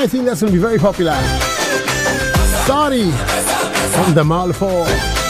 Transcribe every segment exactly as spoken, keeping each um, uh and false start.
I think that's going to be very popular. Sari from the Mal four.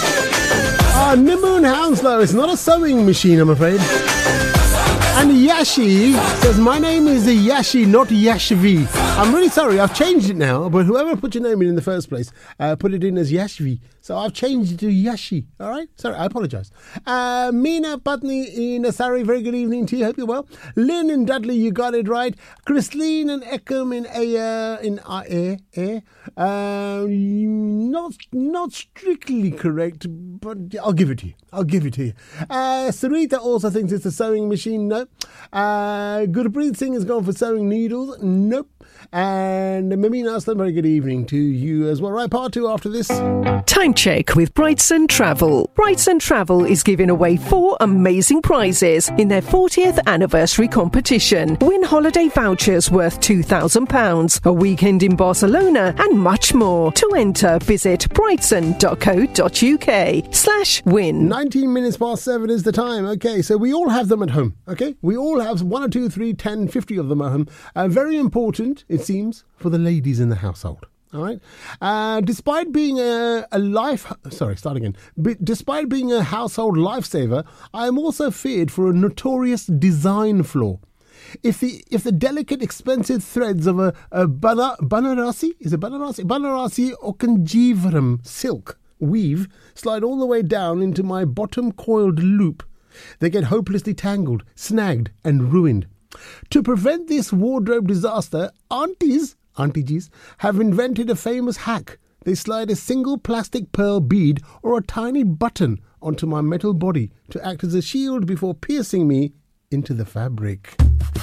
Ah, Nimoon Hounslow. It's not a sewing machine, I'm afraid. And Yashi says, my name is Yashi, not Yashvi. I'm really sorry, I've changed it now, but whoever put your name in in the first place, uh, put it in as Yashvi. So I've changed it to Yashi, all right? Sorry, I apologise. Uh, Meena Patni in Asari, very good evening to you, hope you're well. Lynn and Dudley, you got it right. Christine and Eckham in Aya, in Air, Air. Uh, not, not strictly correct, but I'll give it to you. I'll give it to you. Uh, Sarita also thinks it's a sewing machine. Nope. Uh, Gurpreet Singh has gone for sewing needles. Nope. And Mameen Aslam, very good evening to you as well. Right, part two after this. Time check with Brightson Travel. Brightson Travel is giving away four amazing prizes in their fortieth anniversary competition. Win holiday vouchers worth two thousand pounds, a weekend in Barcelona, and much more. To enter, visit brightson.co.uk slash win. nineteen minutes past seven is the time. Okay, so we all have them at home. Okay, we all have one or two, three, ten, fifty of them at home. Uh, very important, it seems, for the ladies in the household. All right. Uh, despite being a, a life, sorry, start again. B- despite being a household lifesaver, I am also feared for a notorious design flaw. If the if the delicate, expensive threads of a, a bana, Banarasi, is it Banarasi? Banarasi or Kanjivaram silk weave slide all the way down into my bottom coiled loop, they get hopelessly tangled, snagged, and ruined. To prevent this wardrobe disaster, aunties, aunties have invented a famous hack. They slide a single plastic pearl bead or a tiny button onto my metal body to act as a shield before piercing me into the fabric.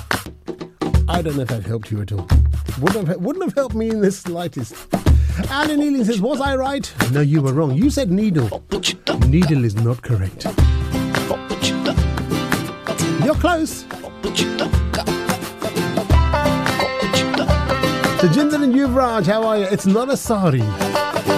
I don't know if that helped you at all. Wouldn't have, wouldn't have helped me in the slightest. Alan Ealing says, was I right? No, you were wrong. You said needle. Needle is not correct. You're close. So Jinder and Yuvraj, how are you? It's not a sari.